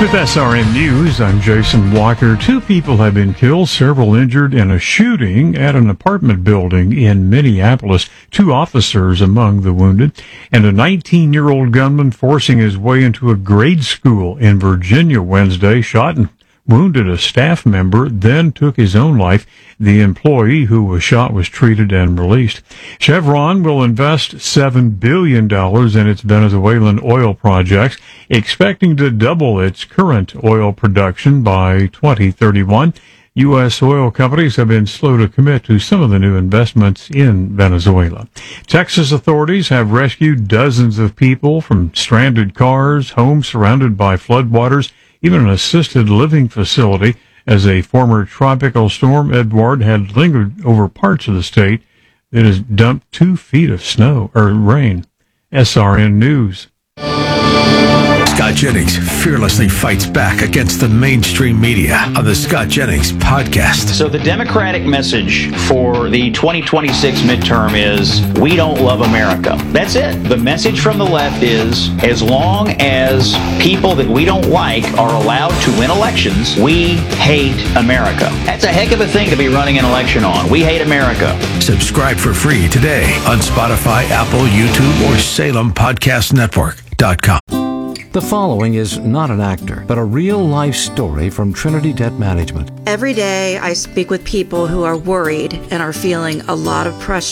With SRN News, I'm Jason Walker. 2 people have been killed, several injured in a shooting at an apartment building in Minneapolis. 2 officers among the wounded, and a 19-year-old gunman forcing his way into a grade school in Virginia Wednesday shot and wounded a staff member, then took his own life. The employee who was shot was treated and released. Chevron will invest $7 billion in its Venezuelan oil projects, expecting to double its current oil production by 2031. U.S. oil companies have been slow to commit to some of the new investments in Venezuela. Texas authorities have rescued dozens of people from stranded cars, homes surrounded by floodwaters, even an assisted living facility, as a former tropical storm, Edward, had lingered over parts of the state. It has dumped 2 feet of snow or rain. SRN News. Scott Jennings fearlessly fights back against the mainstream media on the Scott Jennings podcast. So the Democratic message for the 2026 midterm is, we don't love America. That's it. The message from the left is, as long as people that we don't like are allowed to win elections, we hate America. That's a heck of a thing to be running an election on. We hate America. Subscribe for free today on Spotify, Apple, YouTube, or SalemPodcastNetwork.com. The following is not an actor, but a real-life story from Trinity Debt Management. Every day I speak with people who are worried and are feeling a lot of pressure